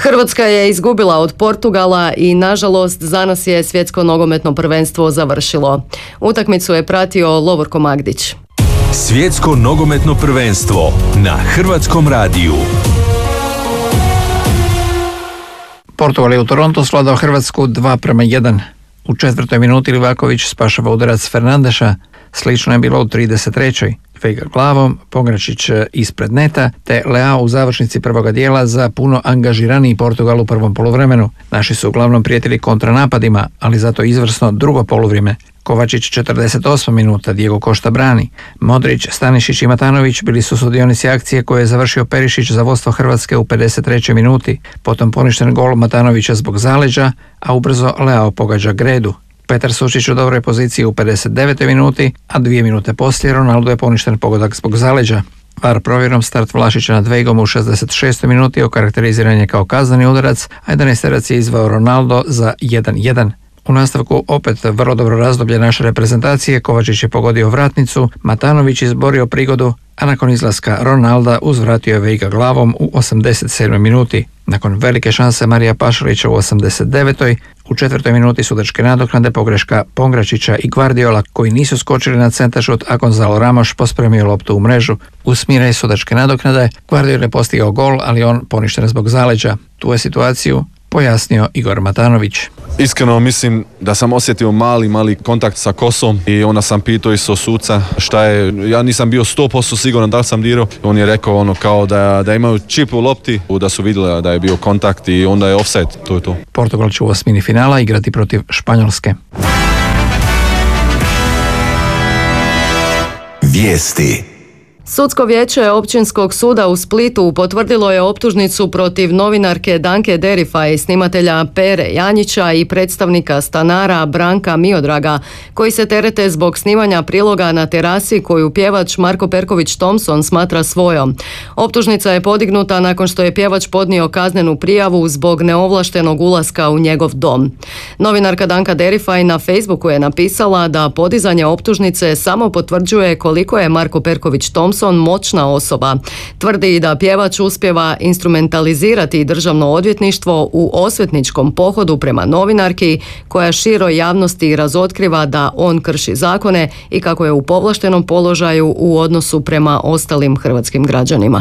Hrvatska je izgubila od Portugala i nažalost za nas je svjetsko nogometno prvenstvo završilo. Utakmicu je pratio Lovorko Magdić. Svjetsko nogometno prvenstvo na Hrvatskom radiju. Portugal je u Torontu svladao Hrvatsku 2:1. U 4. minuti Livaković spašava udarac Fernandeša. Slično je bilo u 33. Veiga glavom, Pongračić ispred neta, te Leao u završnici prvoga dijela za puno angažiraniji Portugal u prvom poluvremenu. Naši su uglavnom prijetili kontranapadima, ali zato izvrsno drugo poluvrijeme. Kovačić 48 minuta, Diego Costa brani. Modrić, Stanišić i Matanović bili su sudionici akcije koje je završio Perišić za vodstvo Hrvatske u 53. minuti. Potom poništen gol Matanovića zbog zaleđa, a ubrzo Leao pogađa Gredu. Petar Sučić u dobroj poziciji u 59. minuti, a 2 minute poslije Ronaldo je poništen pogodak zbog zaleđa. VAR provjerom start Vlašića nad Veigom u 66. minuti okarakteriziran je kao kazneni udarac, a 11-terac je izveo Ronaldo za 1:1. U nastavku opet vrlo dobro razdoblje naše reprezentacije, Kovačić je pogodio vratnicu, Matanović izborio prigodu, a nakon izlaska Ronalda uzvratio je Veiga glavom u 87. minuti. Nakon velike šanse Marija Pašalića u 89. u 4. minuti sudačke nadoknade pogreška Pongračića i Guardiola koji nisu skočili na centaršut, a Gonzalo Ramos pospremio loptu u mrežu. U smire sudačke nadoknade Guardiola je postigao gol, ali on poništen zbog zaleđa. Tu je situaciju pojasnio Igor Matanović. Iskreno mislim da sam osjetio mali kontakt sa kosom i onda sam pitao isto suca šta je, ja nisam bio 100% siguran da li sam dirao. On je rekao kao da imaju čip u lopti, da su vidjeli da je bio kontakt i onda je offside, to je to. Portugal će u osmini finala igrati protiv Španjolske. Vijesti. Sudsko vijeće Općinskog suda u Splitu potvrdilo je optužnicu protiv novinarke Danke Derifaj, snimatelja Pere Janjića i predstavnika stanara Branka Miodraga, koji se terete zbog snimanja priloga na terasi koju pjevač Marko Perković Thompson smatra svojom. Optužnica je podignuta nakon što je pjevač podnio kaznenu prijavu zbog neovlaštenog ulaska u njegov dom. Novinarka Danka Derifaj na Facebooku je napisala da podizanje optužnice samo potvrđuje koliko je Marko Perković Thompson moćna osoba. Tvrdi da pjevač uspijeva instrumentalizirati državno odvjetništvo u osvetničkom pohodu prema novinarki koja široj javnosti razotkriva da on krši zakone i kako je u povlaštenom položaju u odnosu prema ostalim hrvatskim građanima.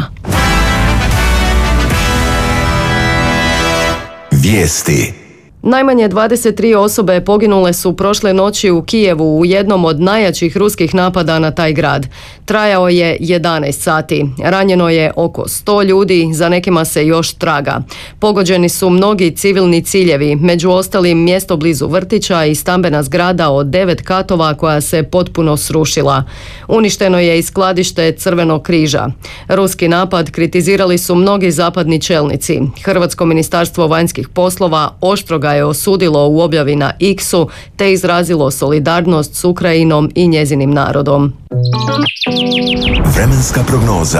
Vijesti. Najmanje 23 osobe poginule su prošle noći u Kijevu u jednom od najjačih ruskih napada na taj grad. Trajao je 11 sati. Ranjeno je oko 100 ljudi, za nekima se još traga. Pogođeni su mnogi civilni ciljevi, među ostalim mjesto blizu vrtića i stambena zgrada od 9 katova koja se potpuno srušila. Uništeno je i skladište Crvenog križa. Ruski napad kritizirali su mnogi zapadni čelnici. Hrvatsko ministarstvo vanjskih poslova oštro ga je osudilo u objavi na X-u te izrazilo solidarnost s Ukrajinom i njezinim narodom. Vremenska prognoza.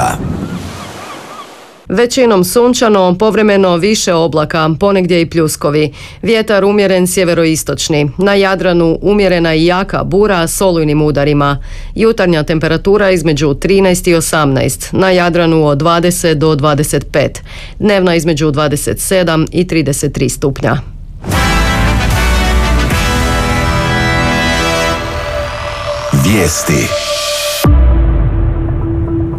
Većinom sunčano, povremeno više oblaka, ponegdje i pljuskovi. Vjetar umjeren sjeveroistočni. Na Jadranu umjerena i jaka bura s olujnim udarima. Jutarnja temperatura između 13 i 18. Na Jadranu od 20 do 25. Dnevna između 27 i 33 stupnja. Vijesti.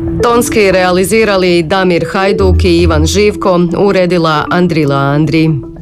Tonski realizirali Damir Hajduk i Ivan Živko, uredila Andrila Andri.